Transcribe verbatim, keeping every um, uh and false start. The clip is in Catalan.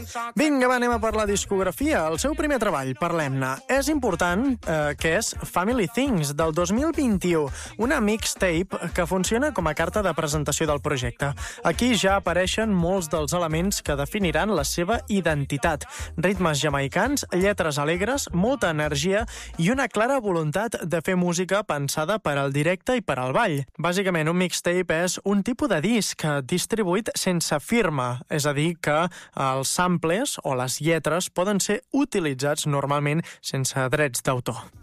Vinga, va, anem a per la discografia. El seu primer treball, parlem-ne. És important, eh, que és Family Things, del dos mil vint-i-u, una mixtape que funciona com a carta de presentació del projecte. Aquí ja apareixen molts dels elements que definiran la seva identitat. Ritmes jamaicans, lletres alegres, molta energia i una clara voluntat de fer música pensada per al directe i per al ball. Bàsicament, un mixtape és un tipus de disc distribuït sense firma, és a dir, que els samples o les lletres poden ser utilitzats normalment sense drets d'autor.